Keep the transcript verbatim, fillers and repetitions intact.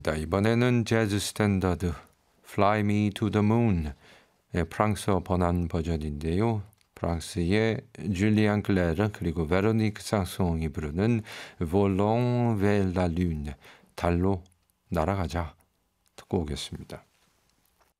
자, 이번에는 재즈 스탠다드 Fly Me to the Moon의 프랑스어 번안 버전인데요. 프랑스의 줄리안 클레르 그리고 베로니크 상송이 부르는 Volons vers la Lune, 달로 날아가자 듣고 오겠습니다.